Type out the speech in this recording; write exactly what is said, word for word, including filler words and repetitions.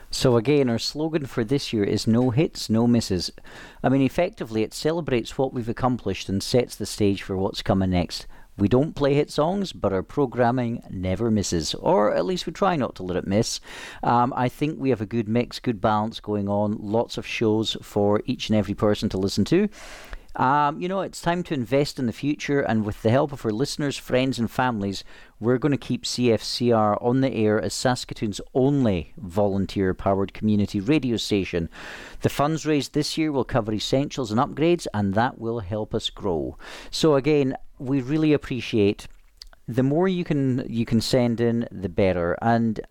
So again, our slogan for this year is no hits, no misses. I mean, effectively, it celebrates what we've accomplished and sets the stage for what's coming next. We don't play hit songs, but our programming never misses, or at least we try not to let it miss. Um, I think we have a good mix, good balance going on, lots of shows for each and every person to listen to. Um, you know, it's time to invest in the future, and with the help of our listeners, friends, and families, we're going to keep C F C R on the air as Saskatoon's only volunteer powered community radio station. The funds raised this year will cover essentials and upgrades, and that will help us grow. So, again, we really appreciate the more you can you can send in, the better. And